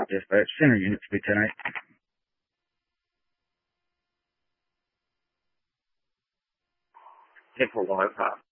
dispatch. Center unit speed 10-8. Ten 4 105.